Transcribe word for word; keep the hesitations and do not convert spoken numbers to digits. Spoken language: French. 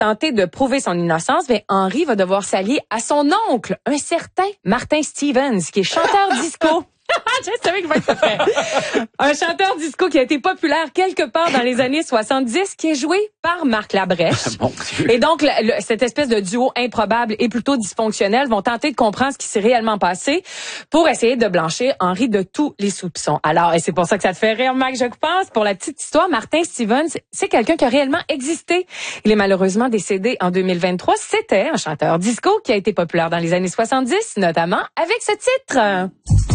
tenter de prouver son innocence, mais Henri va devoir s'allier à son oncle, un certain Martin Stevens, qui est chanteur disco. Je savais que je ça fait. Un chanteur disco qui a été populaire quelque part dans les années soixante-dix, qui est joué par Marc Labrèche. Mon Dieu. Et donc, le, le, cette espèce de duo improbable et plutôt dysfonctionnel vont tenter de comprendre ce qui s'est réellement passé pour essayer de blanchir Henri de tous les soupçons. Alors, et c'est pour ça que ça te fait rire, Mac, je pense. Pour la petite histoire, Martin Stevens, c'est quelqu'un qui a réellement existé. Il est malheureusement décédé en deux mille vingt-trois. C'était un chanteur disco qui a été populaire dans les années soixante-dix, notamment avec ce titre.